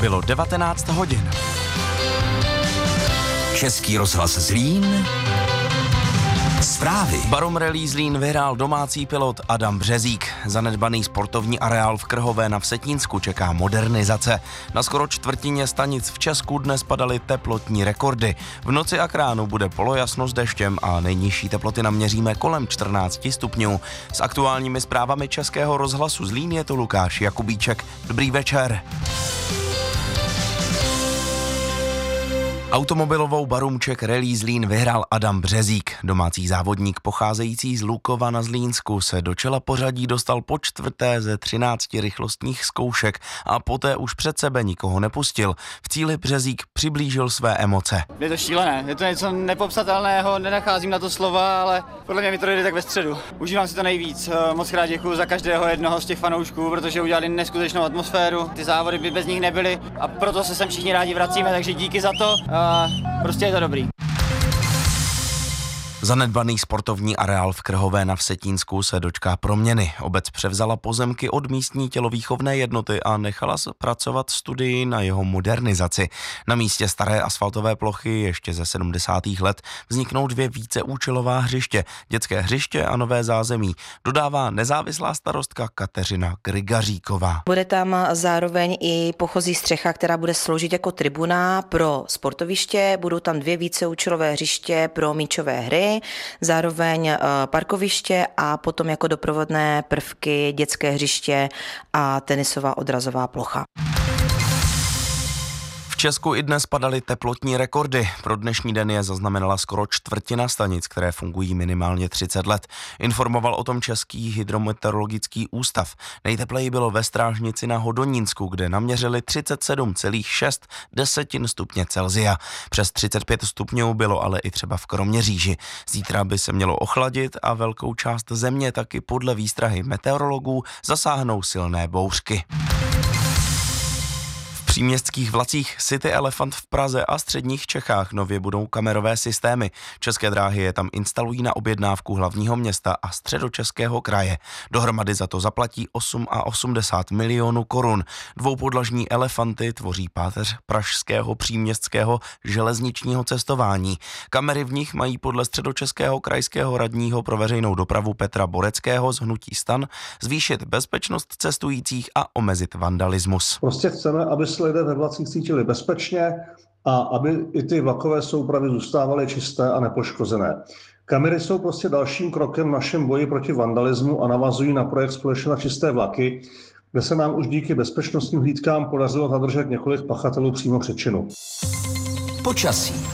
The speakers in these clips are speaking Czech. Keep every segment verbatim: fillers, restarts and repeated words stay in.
Bylo devatenáct hodin. Český rozhlas Zlín. Zprávy. Barum Rally Zlín vyhrál domácí pilot Adam Březík. Zanedbaný sportovní areál v Krhové na Vsetínsku čeká modernizace. Na skoro čtvrtině stanic v Česku dnes padaly teplotní rekordy. V noci a k ránu bude polojasno s deštěm a nejnižší teploty naměříme kolem čtrnáct stupňů. S aktuálními zprávami Českého rozhlasu Zlín je to Lukáš Jakubíček. Dobrý večer. Automobilovou Barumček Rally Zlín vyhrál Adam Březík. Domácí závodník pocházející z Lukova na Zlínsku se do čela pořadí dostal po čtvrté ze třinácti rychlostních zkoušek a poté už před sebe nikoho nepustil. V cíli Březík přiblížil své emoce. Je to šílené, je to něco nepopsatelného, nenacházím na to slova, ale podle mě mi to jde tak ve středu. Užívám si to nejvíc, moc krát děkuju za každého jednoho z těch fanoušků, protože udělali neskutečnou atmosféru, ty závody by bez nich nebyly a proto se sem všichni rádi vracíme, takže díky za to. A prostě je to dobrý. Zanedbaný sportovní areál v Krhové na Vsetínsku se dočká proměny. Obec převzala pozemky od místní tělovýchovné jednoty a nechala zpracovat studii na jeho modernizaci. Na místě staré asfaltové plochy ještě ze sedmdesátých let vzniknou dvě víceúčelová hřiště, dětské hřiště a nové zázemí, dodává nezávislá starostka Kateřina Grigaříková. Bude tam zároveň i pochozí střecha, která bude sloužit jako tribuna pro sportoviště, budou tam dvě víceúčelové hřiště pro míčové hry, zároveň parkoviště a potom jako doprovodné prvky dětské hřiště a tenisová odrazová plocha. V Česku i dnes padaly teplotní rekordy. Pro dnešní den je zaznamenala skoro čtvrtina stanic, které fungují minimálně třicet let. Informoval o tom Český hydrometeorologický ústav. Nejtepleji bylo ve Strážnici na Hodonínsku, kde naměřili třicet sedm celá šest stupně Celsia. Přes třicet pět stupňů bylo ale i třeba v Kroměříži. Zítra by se mělo ochladit a velkou část země taky podle výstrahy meteorologů zasáhnou silné bouřky. V příměstských vlacích City Elefant v Praze a středních Čechách nově budou kamerové systémy. České dráhy je tam instalují na objednávku hlavního města a Středočeského kraje. Dohromady za to zaplatí osmdesát osm milionů korun. Dvoupodlažní elefanty tvoří páteř pražského příměstského železničního cestování. Kamery v nich mají podle Středočeského krajského radního pro veřejnou dopravu Petra Boreckého z hnutí STAN zvýšit bezpečnost cestujících a omezit vandalismus. Prostě chceme, aby se lidé ve vlacích cítili bezpečně a aby i ty vlakové soupravy zůstávaly čisté a nepoškozené. Kamery jsou prostě dalším krokem v našem boji proti vandalismu a navazují na projekt Společně na čisté vlaky, kde se nám už díky bezpečnostním hlídkám podařilo zadržet několik pachatelů přímo před činu. Počasí.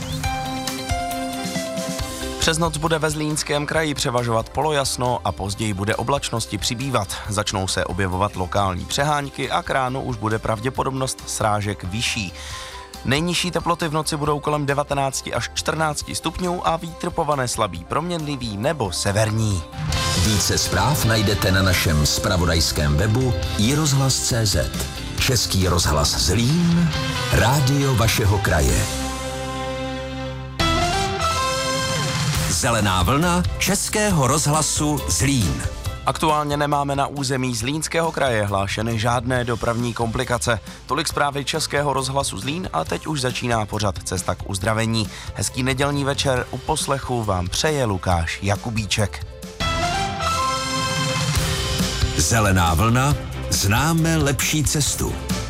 Přes noc bude ve Zlínském kraji převažovat polojasno a později bude oblačnosti přibývat. Začnou se objevovat lokální přehánky a k ránu už bude pravděpodobnost srážek vyšší. Nejnižší teploty v noci budou kolem devatenáct až čtrnáct stupňů a vítr povane slabý, proměnlivý nebo severní. Více zpráv najdete na našem zpravodajském webu i rozhlas tečka cé zet. Český rozhlas Zlín, rádio vašeho kraje. Zelená vlna Českého rozhlasu Zlín. Aktuálně nemáme na území Zlínského kraje hlášeny žádné dopravní komplikace. Tolik zprávy Českého rozhlasu Zlín a teď už začíná pořad Cesta k uzdravení. Hezký nedělní večer, u poslechu vám přeje Lukáš Jakubíček. Zelená vlna, známe lepší cestu.